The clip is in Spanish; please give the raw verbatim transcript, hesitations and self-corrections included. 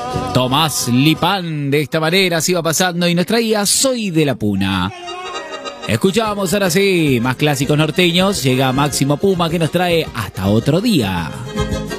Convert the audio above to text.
Tomás Lipán de esta manera se iba pasando y nos traía Soy de la Puna. Escuchamos ahora sí, más clásicos norteños. Llega Máximo Puma que nos trae Hasta Otro Día.